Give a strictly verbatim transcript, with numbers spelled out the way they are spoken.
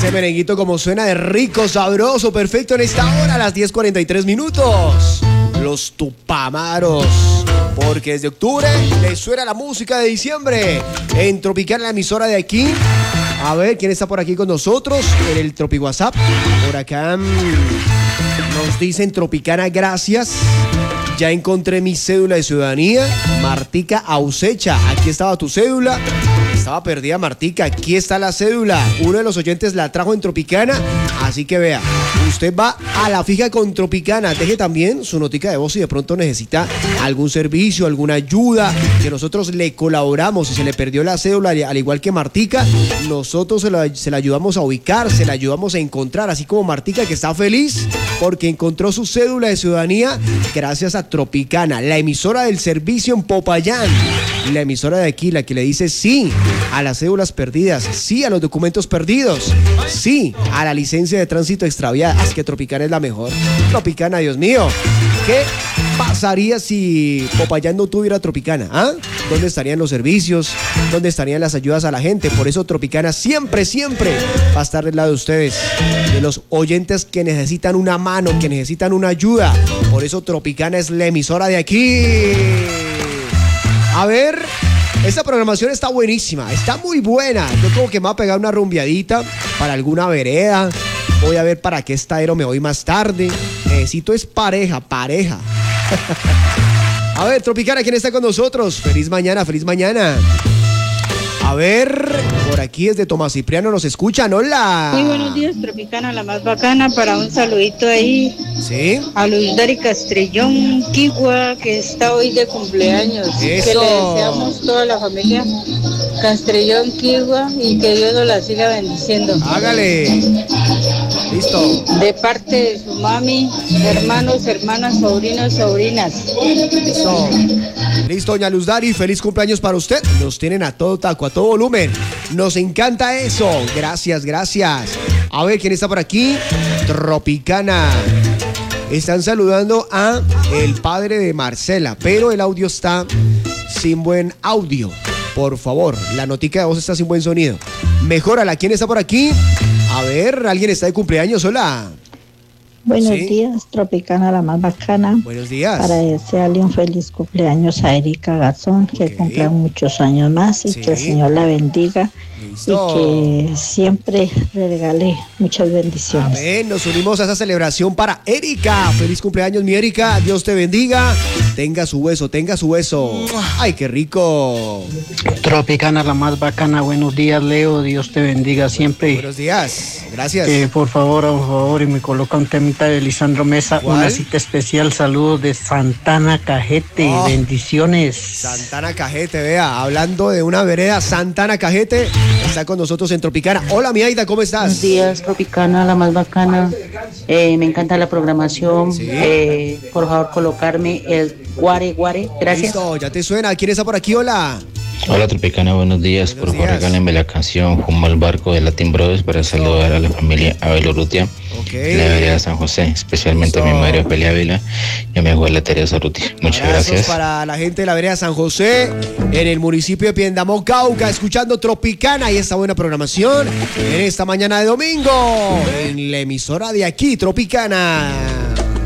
Ese merenguito como suena de rico, sabroso, perfecto en esta hora, a las diez cuarenta y tres minutos. Los Tupamaros. Porque desde octubre les suena la música de diciembre en Tropicana, la emisora de aquí. A ver, ¿quién está por aquí con nosotros? En el Tropi WhatsApp. Por acá mmm, nos dicen Tropicana, gracias. Ya encontré mi cédula de ciudadanía. Martica Ausecha, aquí estaba tu cédula. Estaba perdida Martica, aquí está la cédula. Uno de los oyentes la trajo en Tropicana. Así que vea, usted va a la fija con Tropicana. Deje también su notica de voz si de pronto necesita algún servicio, alguna ayuda, que nosotros le colaboramos. Si se le perdió la cédula, al igual que Martica, nosotros se la, se la ayudamos a ubicar, se la ayudamos a encontrar. Así como Martica, que está feliz porque encontró su cédula de ciudadanía gracias a Tropicana, la emisora del servicio en Popayán. La emisora de aquí, la que le dice sí a las cédulas perdidas, sí a los documentos perdidos, sí a la licencia de tránsito extraviada. Es que Tropicana es la mejor. Tropicana, Dios mío, ¿qué pasaría si Popayán no tuviera Tropicana? ¿Ah? ¿Dónde estarían los servicios? ¿Dónde estarían las ayudas a la gente? Por eso Tropicana siempre, siempre va a estar del lado de ustedes, de los oyentes que necesitan una mano, que necesitan una ayuda. Por eso Tropicana es la emisora de aquí. A ver, esta programación está buenísima, está muy buena. Yo como que me voy a pegar una rumbeadita para alguna vereda. Voy a ver para qué estadero me voy más tarde. Necesito es pareja, pareja. A ver, Tropicana, ¿quién está con nosotros? Feliz mañana, feliz mañana. A ver, por aquí desde Tomás Cipriano nos escuchan, hola. Muy buenos días, Tropicana, la más bacana, para un saludito ahí. Sí. A Luis Dari Castrellón Quigua, que está hoy de cumpleaños. Eso. Que le deseamos toda la familia Castrellón Quigua y que Dios nos la siga bendiciendo. Hágale. Listo. De parte de su mami, hermanos, hermanas, sobrinos, sobrinas. Listo. Listo, doña Luz Dari, feliz cumpleaños para usted. Nos tienen a todo taco, a todo volumen. Nos encanta eso. Gracias, gracias. A ver, ¿quién está por aquí? Tropicana. Están saludando a el padre de Marcela, pero el audio está sin buen audio. Por favor, la notica de voz está sin buen sonido. Mejórala. ¿Quién está por aquí? A ver, ¿alguien está de cumpleaños? Hola. Buenos ¿Sí? días, Tropicana, la más bacana. Buenos días. Para desearle un feliz cumpleaños a Erika Garzón, que Okay. cumpla muchos años más y Sí. que el Señor la bendiga. Listo. Y que siempre le regale muchas bendiciones. Amén, nos unimos a esa celebración para Erika. Feliz cumpleaños, mi Erika. Dios te bendiga. Tenga su beso, tenga su beso. Ay, qué rico. Tropicana, la más bacana. Buenos días, Leo. Dios te bendiga siempre. Buenos días. Gracias. Eh, por favor, por favor, y me coloca un temita de Lisandro Mesa. ¿Cuál? Una cita especial. Saludos de Santana Cajete. Oh. Bendiciones. Santana Cajete, vea, hablando de una vereda, Santana Cajete está con nosotros en Tropicana. Hola, mi Aida, ¿cómo estás? Buenos días, Tropicana, la más bacana. Eh, me encanta la programación. Sí. Eh, por favor, colocarme el guare guare. Gracias. Listo, ya te suena. ¿Quién está por aquí? Hola. Hola Tropicana, buenos días. Buenos Por favor, días. regálenme la canción Junto al Barco de Latin Brothers para saludar a la familia Abel Urrutia, Ok. de la vereda San José, especialmente a mi Eso. madre Ofelia Ávila y a mi abuela Teresa Urrutia. Muchas Abrazos gracias. para la gente de la vereda San José, en el municipio de Piendamó, Cauca, escuchando Tropicana y esta buena programación en esta mañana de domingo, en la emisora de aquí, Tropicana.